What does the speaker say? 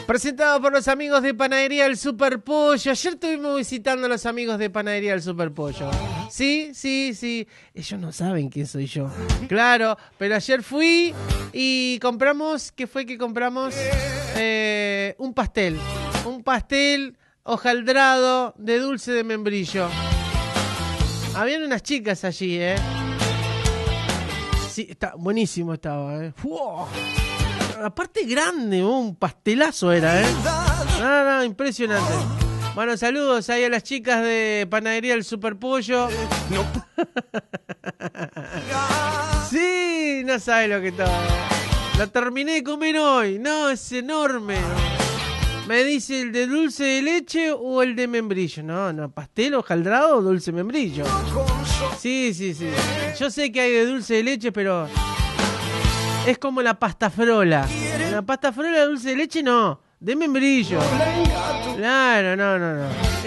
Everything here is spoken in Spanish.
Presentado por los amigos de Panadería El Super Pollo. Ayer estuvimos visitando a los amigos de Panadería El Super Pollo. Sí. Ellos no saben quién soy yo. Claro, pero ayer fui y compramos... ¿Qué fue que compramos? Un pastel. Un pastel hojaldrado de dulce de membrillo. Habían unas chicas allí, Sí, está buenísimo estaba, ¡Wow! Aparte grande, un pastelazo era, No, impresionante. Bueno, saludos ahí a las chicas de Panadería El Super Pollo. Sí, no sabes lo que estaba. Lo terminé de comer hoy. No, es enorme. Me dice el de dulce de leche o el de membrillo. No, pastel hojaldrado o dulce membrillo. Sí. Yo sé que hay de dulce de leche, pero... es como la pasta frola. La pasta frola de dulce de leche no, de membrillo. Claro, no.